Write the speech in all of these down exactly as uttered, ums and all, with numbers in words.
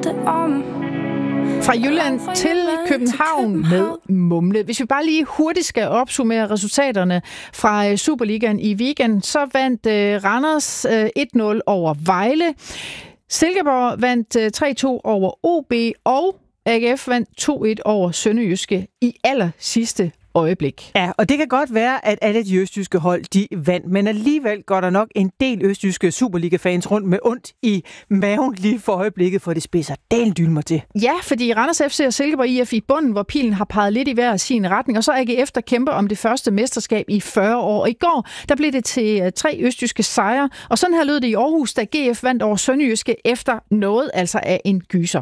det om. Fra Jylland til København med Mumle. Hvis vi bare lige hurtigt skal opsummere resultaterne fra Superligaen i weekenden, så vandt uh, Randers uh, et nul over Vejle. Silkeborg vandt uh, tre to over O B, og A G F vandt to et over Sønderjyske i aller sidste øjeblik. Ja, og det kan godt være, at alle de østjyske hold, de vandt, men alligevel går der nok en del østjyske Superliga-fans rundt med ondt i maven lige for øjeblikket, for det spidser dalen dylmer til. Ja, fordi Randers F C og Silkeborg I F i bunden, hvor pilen har peget lidt i hver sin retning, og så A G F, der kæmper om det første mesterskab i fyrre år. Og i går, der blev det til tre østjyske sejre, og sådan her lød det i Aarhus, da G F vandt over Sønderjyske efter noget, altså af en gyser.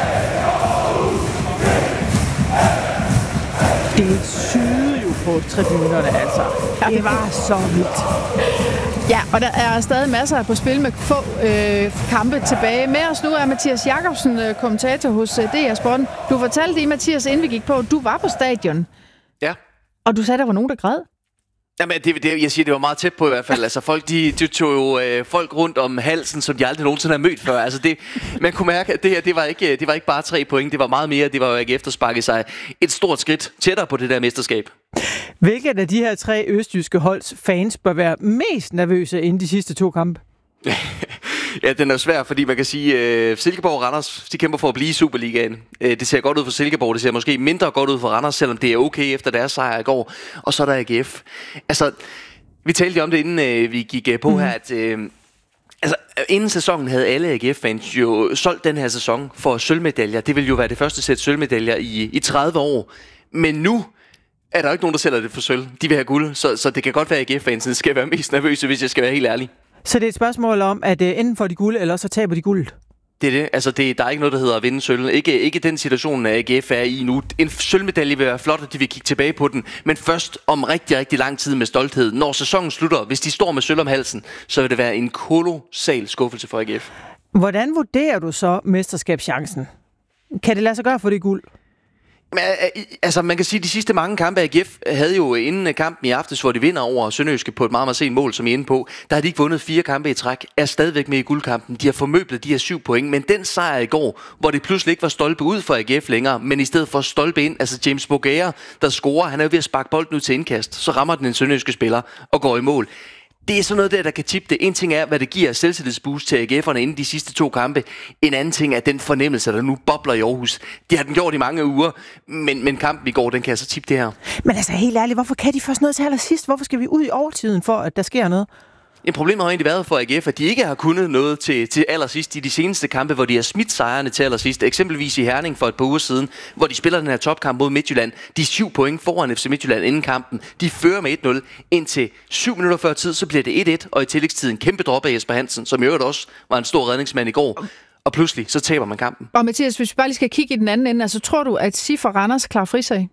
Det syede jo på tribunerne, altså. Det var så vildt. Ja, og der er stadig masser på spil med få øh, kampe tilbage. Med os nu er Mathias Jakobsen, øh, kommentator hos øh, D R Sporten. Du fortalte lige, Mathias, inden vi gik på, du var på stadion. Ja. Og du sagde, der var nogen, der græd. Jamen, det, det, jeg siger, det var meget tæt på i hvert fald. Altså, folk, de, de tog jo øh, folk rundt om halsen, som de aldrig nogensinde har mødt før. Altså, det, man kunne mærke, at det her, det var, ikke, det var ikke bare tre point, det var meget mere. Det var jo A G F, der sparkede sig et stort skridt tættere på det der mesterskab. Hvilket af de her tre østjyske holds fans bør være mest nervøse inden de sidste to kampe? Ja, den er svær, fordi man kan sige, uh, Silkeborg og Randers, de kæmper for at blive i Superligaen. Uh, det ser godt ud for Silkeborg, det ser måske mindre godt ud for Randers, selvom det er okay efter deres sejr i går. Og så er der A G F. Altså, vi talte om det, inden uh, vi gik uh, på mm. her, at uh, altså, inden sæsonen havde alle A G F-fans jo solgt den her sæson for sølvmedaljer. Det ville jo være det første sæt sølvmedaljer i, i tredive år. Men nu er der ikke nogen, der sælger det for sølv. De vil have guld, så, så det kan godt være, at A G F-fansene skal være mest nervøse, hvis jeg skal være helt ærlig. Så det er et spørgsmål om, at uh, enten får de guld, eller så taber de guldet? Det er det. Altså, det, der er ikke noget, der hedder at vinde sølv. Ikke, ikke den situation, A G F er i nu. En sølvmedalje vil være flot, og de vil kigge tilbage på den. Men først om rigtig, rigtig lang tid med stolthed. Når sæsonen slutter, hvis de står med sølv om halsen, så vil det være en kolossal skuffelse for A G F. Hvordan vurderer du så mesterskabschancen? Kan det lade sig gøre for det guld? Men, altså, man kan sige, at de sidste mange kampe A G F havde jo inden kampen i aftes, hvor de vinder over Sønderjyske på et meget, meget sent mål, som I er inde på. Der har de ikke vundet fire kampe i træk, er stadigvæk med i guldkampen. De har formøblet de her syv point, men den sejr i går, hvor det pludselig ikke var stolpe ud for A G F længere, men i stedet for stolpe ind, altså James Bogaer, der scorer, han er jo ved at sparke bolden ud til indkast, så rammer den en sønderjyske spiller og går i mål. Det er sådan noget der, der kan tippe det. En ting er, hvad det giver selvtillidsboost til A G F'erne inden de sidste to kampe. En anden ting er den fornemmelse, der nu bobler i Aarhus. Det har den gjort i mange uger, men, men kampen i går, den kan altså tippe det her. Men altså helt ærligt, hvorfor kan de først noget til allersidst? Hvorfor skal vi ud i overtiden for, at der sker noget? En problem har egentlig været for A G F, at de ikke har kunnet noget til, til allersidst i de seneste kampe, hvor de har smidt sejrene til allersidst. Eksempelvis i Herning for et par uger siden, hvor de spiller den her topkamp mod Midtjylland. De er syv point foran F C Midtjylland inden kampen. De fører med et nul. Indtil syv minutter før tid, så bliver det et et, og i tillægstiden kæmpe drop af Jesper Hansen, som i øvrigt også var en stor redningsmand i går. Og pludselig, så taber man kampen. Og Mathias, hvis vi bare lige skal kigge i den anden ende, altså tror du, at Sif og Randers klarer frisag?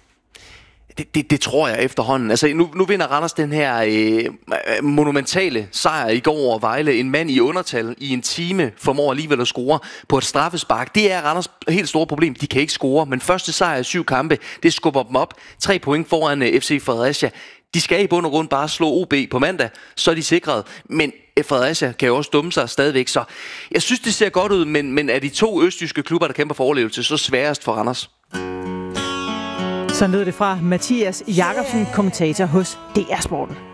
Det, det, det tror jeg efterhånden. Altså, nu, nu vinder Randers den her øh, monumentale sejr i går over Vejle. En mand i undertal i en time formår alligevel at score på et straffespark. Det er Randers helt store problem. De kan ikke score, men første sejr i syv kampe, det skubber dem op. Tre point foran øh, F C Fredericia. De skal i bund og grund bare slå O B på mandag, så er de sikret. Men Fredericia kan jo også dumme sig stadigvæk. Så jeg synes, det ser godt ud, men, men er de to østjyske klubber, der kæmper for overlevelse, så sværest for Randers. Så lød det fra Mathias Jakobsen, kommentator hos D R Sporten.